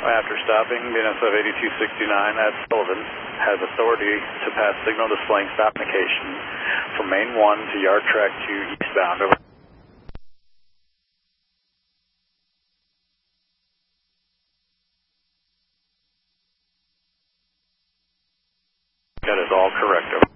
after stopping BNSF 8269 at Sullivan, has authority to pass signal displaying stop indication from main 1 to yard track 2 eastbound. Over. That is all correct. Over.